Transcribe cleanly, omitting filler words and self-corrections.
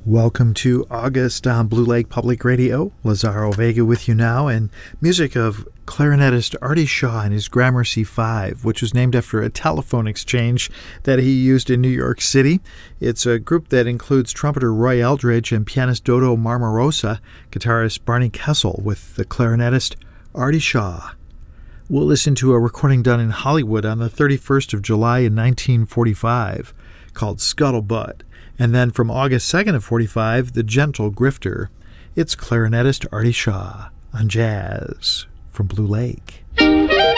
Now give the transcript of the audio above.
Welcome to August on Blue Lake Public Radio. Lazaro Vega with you now, and music of clarinetist Artie Shaw and his Gramercy 5, which was named after a telephone exchange that he used in New York City. It's a group that includes trumpeter Roy Eldridge and pianist Dodo Marmarosa, guitarist Barney Kessel with the clarinetist Artie Shaw. We'll listen to a recording done in Hollywood on the 31st of July in 1945 called Scuttlebutt. And then from August 2nd of 45, The Gentle Grifter. It's clarinetist Artie Shaw on Jazz from Blue Lake.